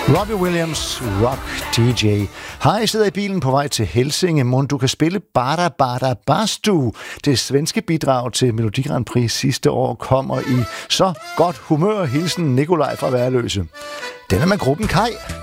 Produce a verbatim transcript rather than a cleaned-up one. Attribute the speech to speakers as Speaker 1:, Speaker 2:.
Speaker 1: Robbie Williams, Rock D J. Hej, jeg sidder i bilen på vej til Helsinge. Mon du kan spille Bada Bada Bastu. Det svenske bidrag til Melodi Grand Prix sidste år kommer i så godt humør. Hilsen Nikolaj fra Værløse. Den er med gruppen Kai.